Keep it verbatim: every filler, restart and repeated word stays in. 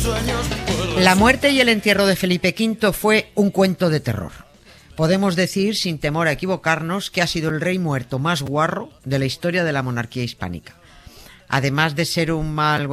La muerte y el entierro de Felipe Quinto fue un cuento de terror. Podemos decir, sin temor a equivocarnos, que ha sido el rey muerto más guarro de la historia de la monarquía hispánica. Además de ser un mal